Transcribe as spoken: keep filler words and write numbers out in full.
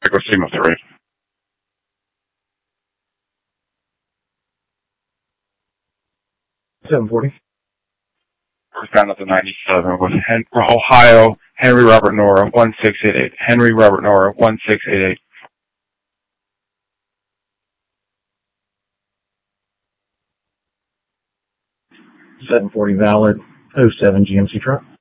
Echo Sigma three. seven forty. First down at the ninety-seven with Hen- Ohio, Henry Robert Nora, one six eight eight. Henry Robert Nora, one six eight eight. seven forty valid. oh seven G M C truck.